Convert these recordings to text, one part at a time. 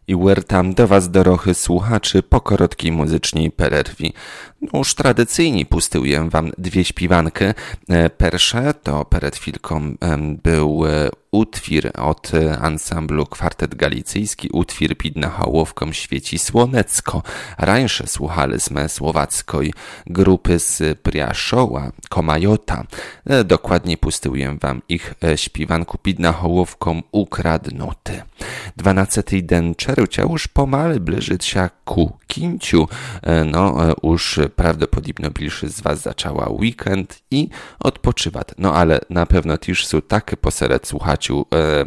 I wiertam do Was, dorochy słuchaczy, po korotkiej muzycznej pererwi. Już tradycyjnie pustyłuję Wam dwie śpiwanky. Pierwsze to przed chwilką był utwór od ansamblu Kwartet Galicyjski, utwór pod Hołowką Świeci Słonecko. Rańsze słuchaliśmy słowackiej grupy z Priaszoła, Komajota. Dokładnie pustyłuję Wam ich śpiwanku pod Hołowką Ukradnuty. 12 den czerwca już pomalu bliżyć się ku kinciu. Już prawdopodobnie bliższy z Was zaczęła weekend i odpoczywać. Ale na pewno też są takie posered słuchaciu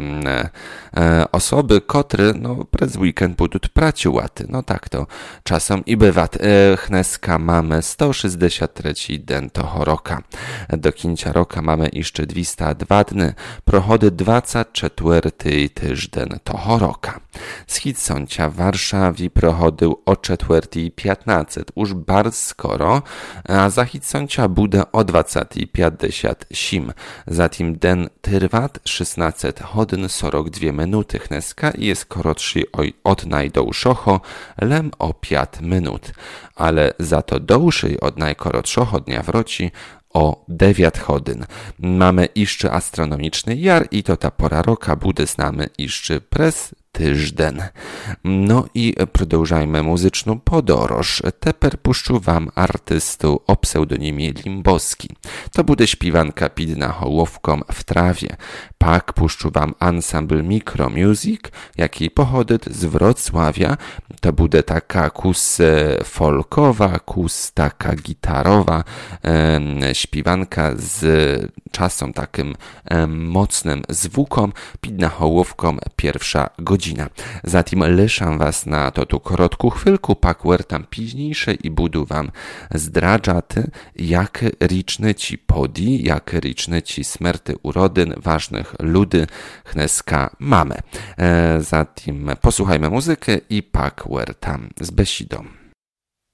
osoby, które przez weekend będą pracowaty. Tak to czasem i bywa. Dneska mamy 163 den toho roka. Do końca roka mamy jeszcze 202 dni. Prochody 24 tydzień toho roka. Schid sącia w Warszawie prochodził o 4:15, już bardzo skoro, a zachid sącia bude o 20:57. Zatem den trwa 16 godzin 42 minuty dneska i jest krótszy od najdłuższego, lem o 5 minut. Ale za to dłuższy od najkrótszego dnia wroci o 9 godzin. Mamy jeszcze astronomiczny jar i to ta pora roka bude z nami jeszcze przez tydzień. I продовжajmy muzyczną podróż. Teper puszczu Wam artystu o pseudonimie Limboski. To bude śpiwanka pod Hołowką w trawie. Pak puszczu Wam ansambl Micromusic, jaki pochodzi z Wrocławia. To bude taka kus folkowa, kus taka gitarowa śpiwanka z czasem takim mocnym zwukom pod Hołowką pierwsza godzina. Zatem leszam Was na to tu korotku chwilku, pak wertam późniejsze i budu Wam zdradzać, jak liczne ci podi, jak liczne ci smerty urodyn ważnych ludy dneska mamy. Zatem posłuchajmy muzykę i pak wertam z besidą.